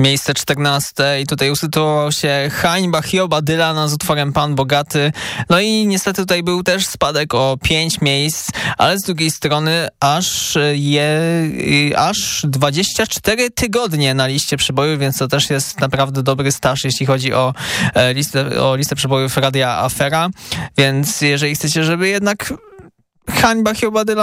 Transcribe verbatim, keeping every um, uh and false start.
Miejsce czternaste i tutaj usytuował się Hańba Hioba Dylana z utworem Pan Bogaty. No i niestety tutaj był też spadek o pięć miejsc, ale z drugiej strony aż je, aż dwadzieścia cztery tygodnie na liście przebojów, więc to też jest naprawdę dobry staż, jeśli chodzi o listę, o listę przebojów Radia Afera. Więc jeżeli chcecie, żeby jednak Hańba Hioba Dylana